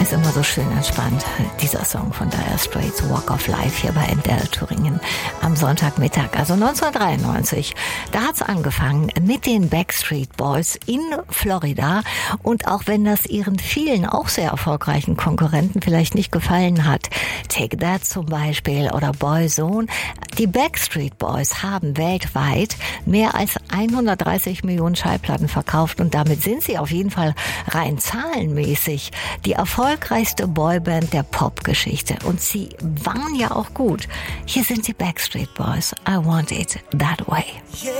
Ist immer so schön entspannt. Dieser Song von Dire Straits, Walk of Life, hier bei NDR Thüringen am Sonntagmittag, also 1993. Da hat's angefangen mit den Backstreet Boys in Florida. Und auch wenn das ihren vielen auch sehr erfolgreichen Konkurrenten vielleicht nicht gefallen hat, Take That zum Beispiel oder Boyzone, die Backstreet Boys haben weltweit mehr als 130 Millionen Schallplatten verkauft und damit sind sie auf jeden Fall rein zahlenmäßig die erfolgreichste Boyband der Popgeschichte. Und sie waren ja auch gut. Hier sind die Backstreet Boys. I Want It That Way.